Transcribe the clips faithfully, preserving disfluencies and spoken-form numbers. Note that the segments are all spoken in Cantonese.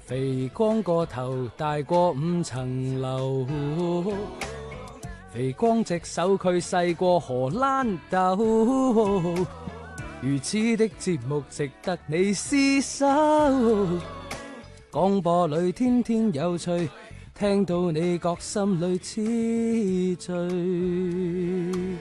肥光個頭大過五層樓，肥光隻手佢細過荷蘭豆，如此的節目值得你廝守。廣播裏天天有趣，聽到你覺心裏痴醉。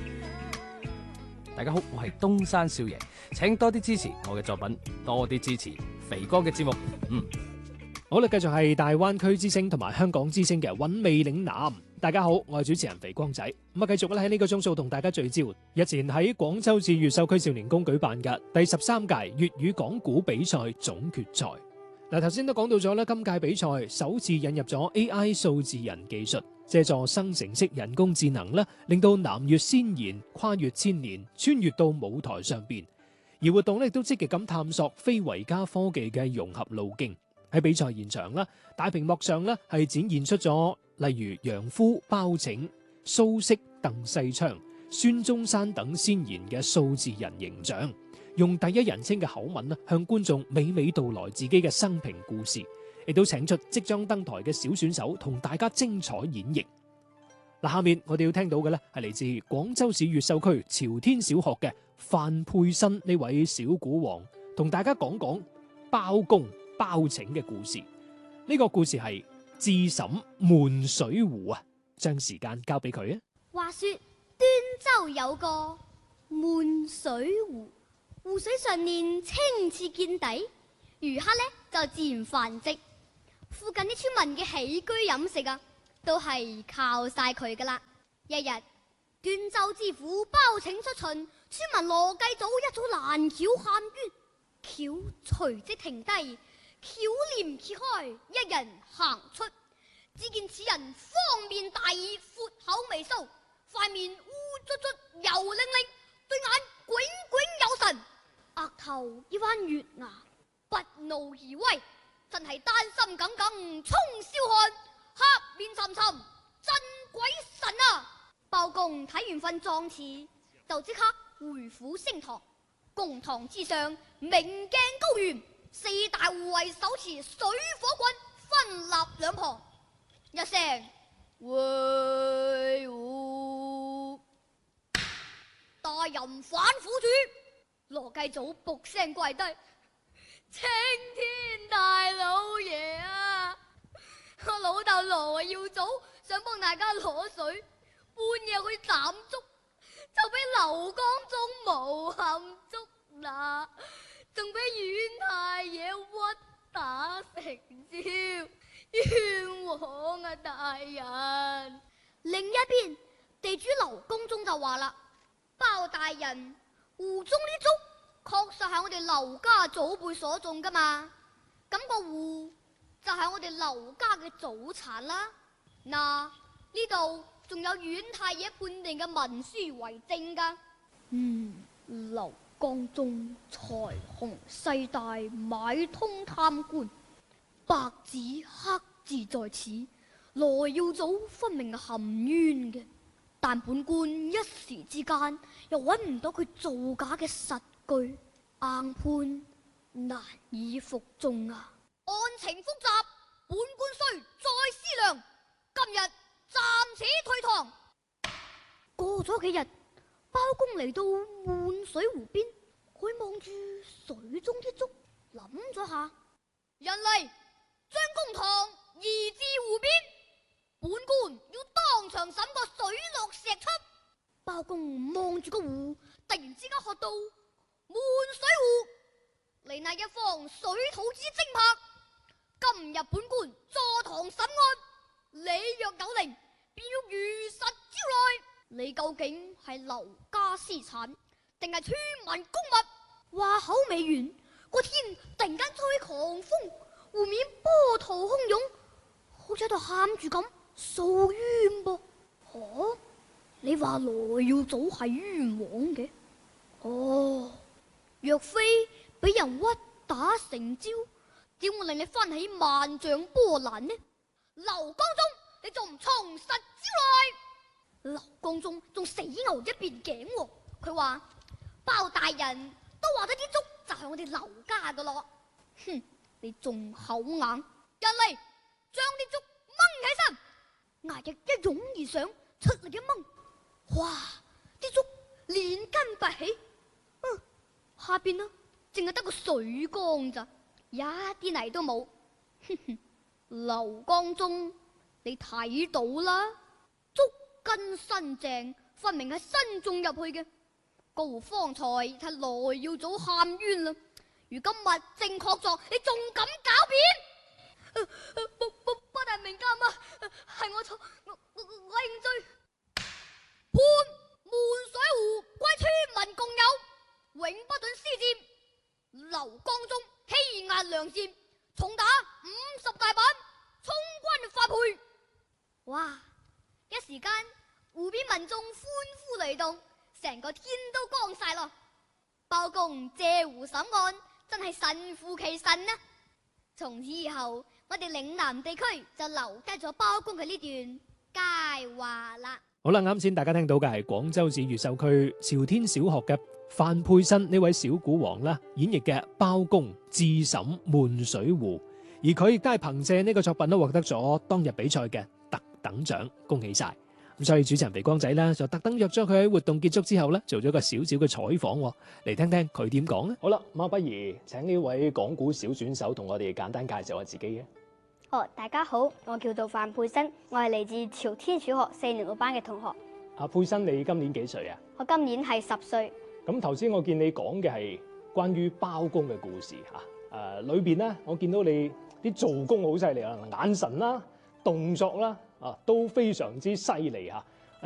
大家好，我係東山少爺，請多啲支持我嘅作品，多啲支持肥哥嘅節目。嗯。 好啦，繼續係大灣區之聲同埋香港之聲嘅韻味嶺南。大家好，我係主持人肥光仔。咁啊，繼續咧喺呢個鐘數同大家聚焦日前喺廣州市越秀區少年宮舉辦嘅第十三屆粵語講古比賽總決賽。嗱，頭先都講到咗咧，今屆比賽首次引入咗 A I 數字人技術，借助生成式人工智能咧，令到南粵先賢跨越千年，穿越到舞台上邊。而活動咧亦都積極咁探索非維加科技嘅融合路徑。喺比賽現場啦，大屏幕上咧係展現出咗例如楊夫、包拯、蘇軾、鄧世昌、孫中山等先賢嘅數字人形象，用第一人稱嘅口吻咧向觀眾娓娓道來自己嘅生平故事，亦都請出即將登台嘅小選手同大家精彩演繹。嗱，下面我哋要聽到嘅咧係嚟自廣州市越秀區朝天小學嘅范佩新呢位小古王，同大家講講包公包拯嘅故事。呢個故事係智嬸悶水湖啊，將時間交俾佢啊。 話說端州有個悶水湖，湖水上面清澈見底，魚蝦呢就自然繁殖。附近啲村民嘅起居飲食啊，都係靠晒佢噶啦。一日，端州知府包拯出巡，村民羅繼祖一早攔轎喊冤，轎隨即停低。轎簾揭開，一人行出，只見此人方面大耳，闊口微鬚，塊面烏卒卒，油靈靈，對眼炯炯有神，額頭一彎月牙，不怒而威，真係丹心耿耿，衝霄漢，黑面沉沉，真鬼神啊！包公睇完份狀詞，就即刻回府升堂。公堂之上，明鏡高懸。四大護衛手持水火棍，分立兩旁，一聲威武，大人反府主。羅繼祖卜聲跪低，青天大老爺啊，我老豆羅耀祖想幫大家攞水，半夜去斬竹，就俾劉江中誣陷捉拿，仲俾縣太爺屈打成招，冤枉啊大人！另一邊，地主劉公忠就話啦：包大人，湖中啲竹確實係我哋劉家祖輩所種噶嘛，咁個湖就係我哋劉家嘅祖產啦。嗱，呢度仲有縣太爺判定嘅文書為證噶。嗯，劉江中財雄勢大，買通貪官，白紙黑字在此，羅耀祖分明含冤嘅。但本官一時之間又揾唔到佢造假嘅實據，硬判難以服眾啊！案情複雜，本官需再思量，今日暫且退堂。過咗幾日，包公嚟到悶水湖邊，佢望住水中啲竹，諗咗下，人嚟，將公堂移至湖邊，本官要當場審個水落石出。包公望住個湖，突然之間喝道：悶水湖，嚟那一方水土之精魄，今日本官坐堂審案，你若有靈，便要如實招來。你究竟係劉家私產，定係村民公物？話口未完，個天突然間吹狂風，湖面波濤洶湧，好似喺度喊住咁訴冤噃。哦，你話羅耀祖係冤枉嘅？哦，若非俾人屈打成招，點會令你翻起萬丈波瀾呢？劉江中，你仲唔從實招來？劉江中仲死牛一邊頸喎，佢話包大人都話咗啲竹就係我哋劉家噶咯。哼， 你仲口硬，一嚟將啲竹掹起身，牙翼一擁而上，出力一掹，哇！啲竹連根拔起，嗯，下邊呢淨係得個水缸咋，一啲泥都冇。哼哼，劉江中，你睇到啦，竹根新淨，分明係新種入去嘅。高方才睇來要早喊冤啦，如今物證確鑿，你仲敢狡辯？呃呃、不不不但明鑑啊，係我錯，我我我認罪。判悶水湖歸村民共有，永不准私佔。劉江中欺壓良善，重打五十大板，充軍發配。哇！一時間湖邊民眾歡呼雷動，成個天都光晒咯。包公借湖審案真係神乎其神啊！從此以後，我哋嶺南地區就留低咗包公嘅呢段佳話啦。 好啦，啱先大家聽到嘅係廣州市越秀區朝天小學嘅范佩新呢位小鼓王啦，演繹嘅包公智審悶水湖，而佢亦都係憑借呢個作品都獲得咗當日比賽嘅特等獎，恭喜晒！咁所以主持人肥光仔咧就特登約咗佢喺活動結束之後咧做咗個少少嘅採訪，嚟聽聽佢點講咧。好啦，咁不如請呢位講古小選手同我哋簡單介紹下自己嘅。 哦，大家好，我叫做范佩新，我係嚟自朝天小學四年六班嘅同學。 阿佩新，你今年幾歲啊？ 我今年係十歲。 咁頭先我見你講嘅係關於包公嘅故事嚇，誒裏邊咧我見到你啲做工好犀利啊，眼神啦、動作啦啊都非常之犀利嚇。